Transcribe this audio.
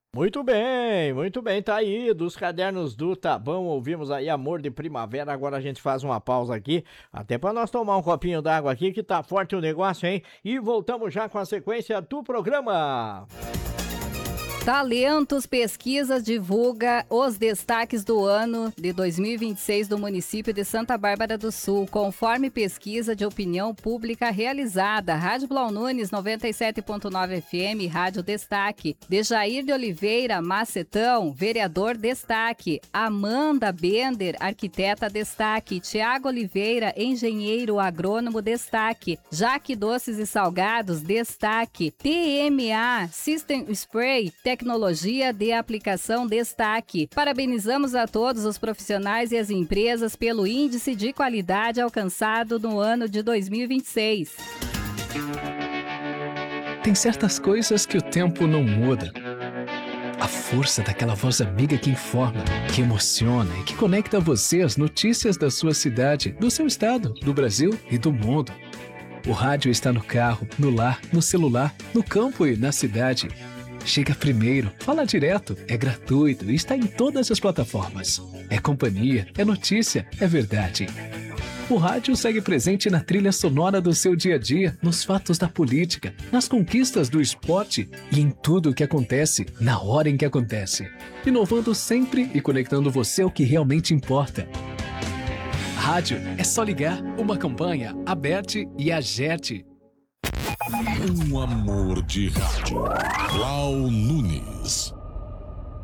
Muito bem, tá aí, dos cadernos do Tabão, ouvimos aí Amor de Primavera, agora a gente faz uma pausa aqui, até pra nós tomar um copinho d'água aqui, que tá forte o negócio, hein? E voltamos já com a sequência do programa. Talentos Pesquisas divulga os destaques do ano de 2026 do município de Santa Bárbara do Sul, conforme pesquisa de opinião pública realizada. Rádio Blau Nunes 97.9 FM, Rádio Destaque. Dejair de Oliveira Macetão, vereador destaque. Amanda Bender, arquiteta destaque. Tiago Oliveira, engenheiro agrônomo destaque. Jaque Doces e Salgados destaque. TMA System Spray, tecnologia de aplicação destaque. Parabenizamos a todos os profissionais e as empresas pelo índice de qualidade alcançado no ano de 2026. Tem certas coisas que o tempo não muda. A força daquela voz amiga que informa, que emociona e que conecta você às notícias da sua cidade, do seu estado, do Brasil e do mundo. O rádio está no carro, no lar, no celular, no campo e na cidade. Chega primeiro, fala direto, é gratuito e está em todas as plataformas. É companhia, é notícia, é verdade. O rádio segue presente na trilha sonora do seu dia a dia, nos fatos da política, nas conquistas do esporte e em tudo o que acontece, na hora em que acontece. Inovando sempre e conectando você ao que realmente importa. Rádio é só ligar, uma campanha, Aberte e Agerte. Um amor de rádio. Blau Nunes.